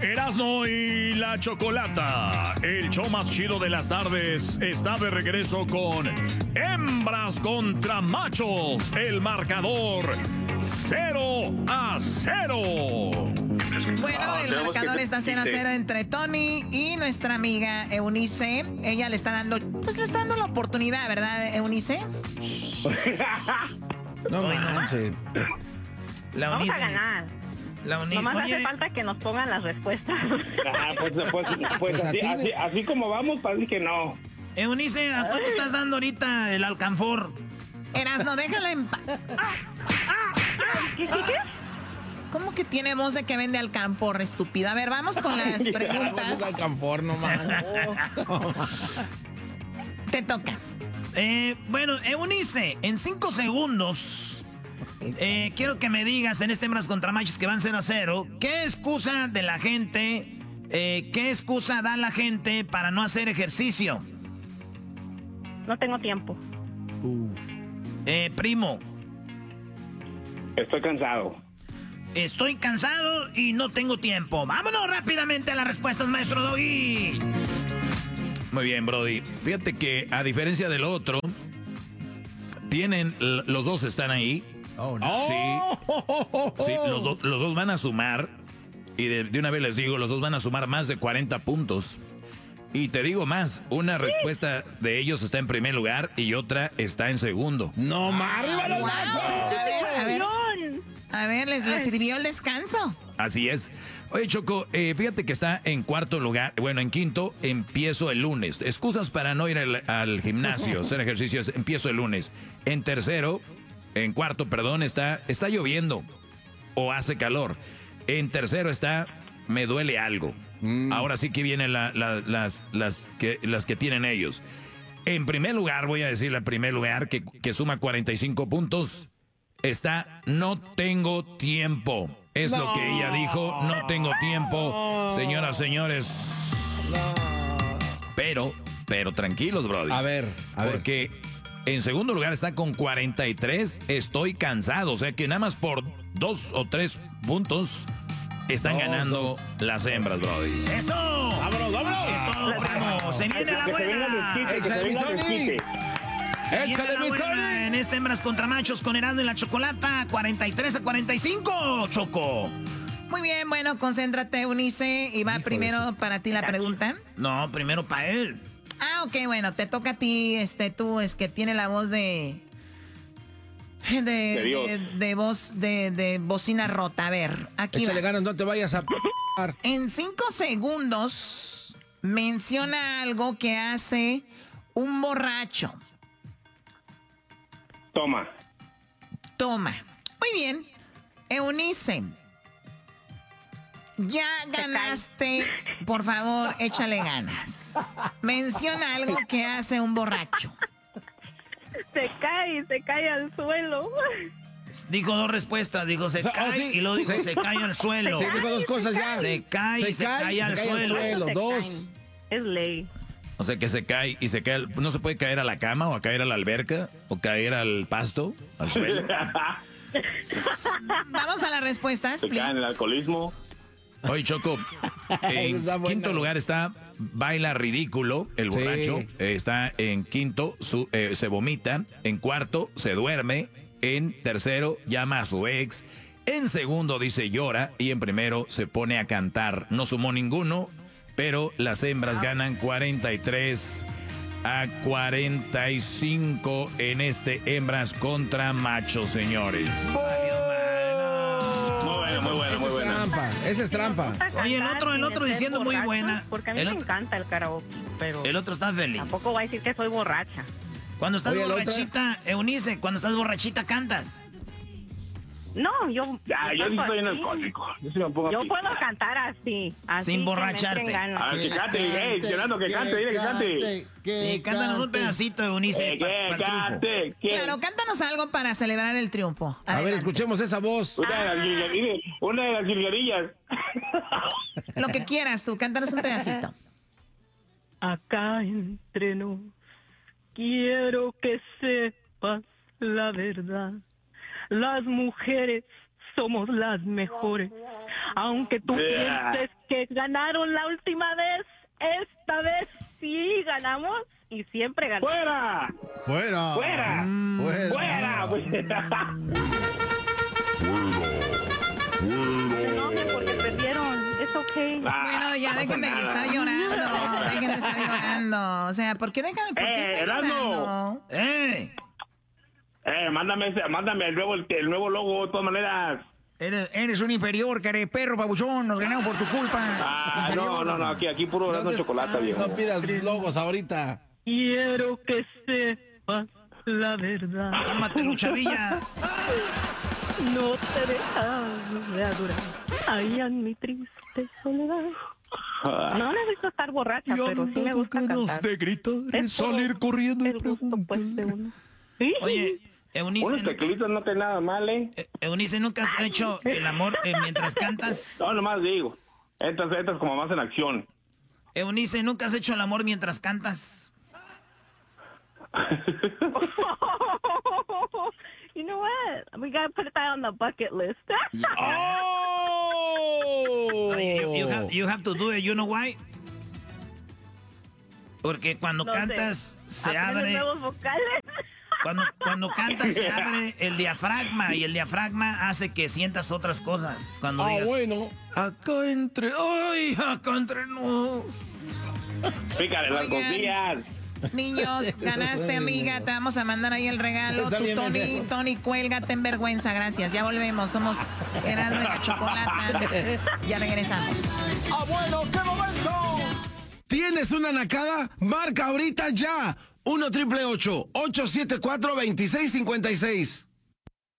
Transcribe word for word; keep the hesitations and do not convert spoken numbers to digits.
Erasmo y la Chocolata, el show más chido de las tardes, está de regreso con Hembras contra Machos, el marcador cero a cero. Bueno, el marcador está cero a cero entre Tony y nuestra amiga Eunice. Ella le está dando, pues le está dando la oportunidad, ¿verdad, Eunice? No manches. Vamos a ganar. La Nomás hace falta que nos pongan las respuestas. Ah, pues pues, pues así, así, así como vamos, parece que no. Eunice, ¿a cuánto estás dando ahorita el alcanfor? Erasno, déjala en paz. Ah, ah, ¿Qué, qué, qué? ¿Cómo que tiene voz de que vende alcanfor, estúpido? A ver, vamos con las preguntas. Alcanfor, no más. Te toca. Eh, bueno, Eunice, en cinco segundos... Eh, quiero que me digas en este Hembras contra Machos que van cero a cero, ¿qué excusa de la gente, eh, qué excusa da la gente para no hacer ejercicio? No tengo tiempo. Uf. Eh, primo. Estoy cansado. Estoy cansado y no tengo tiempo. Vámonos rápidamente a las respuestas, maestro Doggy. Muy bien, Brody. Fíjate que a diferencia del otro, tienen, los dos están ahí. Oh, no. Sí, sí los, do, los dos van a sumar. Y de, de una vez les digo, los dos van a sumar más de cuarenta puntos. Y te digo más, una respuesta de ellos está en primer lugar y otra está en segundo. No más, arriba los machos. A ver, a ver. A ver, ¿les, les sirvió el descanso? Así es. Oye, Choco, eh, fíjate que está en cuarto lugar. Bueno, en quinto, empiezo el lunes. Excusas para no ir al, al gimnasio, hacer ejercicios, empiezo el lunes. En tercero, en cuarto, perdón, está, está lloviendo o hace calor. En tercero está, me duele algo. Mm. Ahora sí que vienen la, la, las, las, que, las que tienen ellos. En primer lugar, voy a decir en primer lugar, que, que suma cuarenta y cinco puntos, está, no tengo tiempo. Es no. lo que ella dijo, no tengo tiempo. Señoras, señores. No. Pero, pero tranquilos, brody. A ver, a ver. Porque en segundo lugar está con cuarenta y tres, estoy cansado. O sea que nada más por dos o tres puntos están dos, ganando dos. las hembras, brody. ¡Eso! ¡Vámonos, vámonos! Es todo, primo. Se viene la buena. ¡Échale, mi Tony! En este Hembras contra Machos con Erasmo y la Chocolata, cuarenta y tres a cuarenta y cinco, Choco. Muy bien, bueno, concéntrate, Eunice. Y va Hijo primero para ti la pregunta. No, primero para él. Ah, ok, bueno, te toca a ti, este, tú, es que tiene la voz de... De, de, de, de voz, de, de bocina rota. A ver, aquí Échale va. ganas, no te vayas a... En cinco segundos, menciona algo que hace un borracho. Toma. Toma. Muy bien. Eunice, ya ganaste. Por favor, échale ganas. Menciona algo que hace un borracho. Se cae, se cae al suelo. Dijo dos respuestas, dijo se cae oh, sí, y luego dijo sí. se cae al suelo. Sí, dijo dos cosas ya. Se cae y se, se cae, cae, al, se cae suelo. al suelo. Se dos. Caen. Es ley. O sea que se cae y se cae. ¿No se puede caer a la cama o a caer a la alberca o caer al pasto, al suelo? Vamos a las respuestas. Se please. cae en el alcoholismo. Oye, Choco, en quinto lugar está Baila Ridículo, el borracho. Sí. Eh, está en quinto, su, eh, se vomita. En cuarto, se duerme. En tercero, llama a su ex. En segundo, dice llora. Y en primero, se pone a cantar. No sumó ninguno, pero las hembras ganan cuarenta y tres a cuarenta y cinco en este Hembras contra Machos, señores. Muy buena, muy buena. Trampa, esa es trampa. Oye, el otro, el otro diciendo muy buena. Porque a mí el me otro, encanta el karaoke, pero... El otro está feliz. Tampoco voy a decir que soy borracha. Cuando estás Oye, borrachita, Eunice, cuando estás borrachita, cantas. No, yo... Ya, yo, yo soy un alcohólico. Yo, sí me pongo yo así. puedo cantar así. así Sin borracharte. A ver, que cante, eh, Fernando, que cante, dile que cante. Sí, cántanos un pedacito, Eunice. Eh, que cante, que... Claro, cántanos algo para celebrar el triunfo. Adelante. A ver, escuchemos esa voz. Una de las jilguerillas. Una de las jilguerillas. Lo que quieras tú, cántanos un pedacito. Acá entre nos, quiero que sepas la verdad. Las mujeres somos las mejores. Aunque tú Yeah. pienses que ganaron la última vez, esta vez sí ganamos y siempre ganamos. ¡Fuera! Fuera. ¡Fuera! Mm, ¡Fuera! No se enojen porque perdieron. Es ok. Bueno, ya dejen de estar llorando. Dejen de estar llorando. O sea, ¿por qué dejan de por qué Eh, están Erasmo. llorando? ¡Eh! Eh, mándame, ese- mándame el nuevo, el nuevo logo, de todas maneras. Eres, eres un inferior, care perro, babuchón. Nos ganamos por tu culpa. Ah, no, no, no, aquí, aquí puro Erasmo de chocolate, viejo. No pidas logos ahorita. Quiero que sepas la verdad. Cálmate, Luchavilla. No te dejas de adorar. Ay, en mi triste soledad. No necesito estar borracha, pero sí me gusta cantar. de gritar, Es salir todo corriendo y el gusto, pues, de uno. ¿Sí? Oye, Eunice, Unos tequilitos no te nada mal, ¿eh? eh, Eunice, ¿nunca has hecho el amor eh, mientras cantas? No, nomás digo. Estas, estas como más en acción. Eunice, ¿nunca has hecho el amor mientras cantas? You know what? We gotta put that on the bucket list. ¡Oh! Oye, you, you have, you have to do it, you know why? Porque cuando No sé. cantas se Aprende abre... nuevos vocales. Cuando, cuando cantas se abre el diafragma y el diafragma hace que sientas otras cosas. Cuando Ah, digas, bueno. acá entre, ay, acá entre nos. Pícale las Oigan. costillas. Niños, ganaste, amiga. Te vamos a mandar ahí el regalo. Está Tú, bien, Tony, bien. Tony, cuélgate en vergüenza. Gracias. Ya volvemos. Somos Erasmo y la Chocolata. Ya regresamos. ¡Abuelo, qué momento! ¿Tienes una nacada? Marca ahorita ya. uno triple ocho, ocho siete cuatro, dos seis cinco seis.